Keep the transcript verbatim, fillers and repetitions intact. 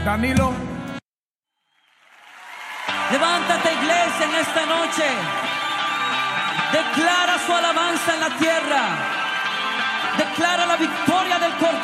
Danilo. Levántate, iglesia, en esta noche. Declara su alabanza en la tierra. Declara la victoria del Cordero.